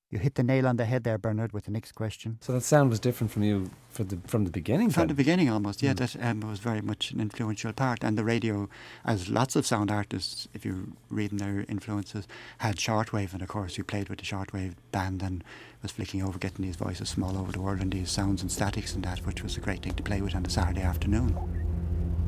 You hit the nail on the head there, Bernard, with the next question. So that sound was different from you from the beginning? From the beginning almost, yeah. That was very much an influential part. And the radio, as lots of sound artists, if you read in their influences, had shortwave. And of course you played with the shortwave band and was flicking over, getting these voices from all over the world and these sounds and statics and that, which was a great thing to play with on a Saturday afternoon.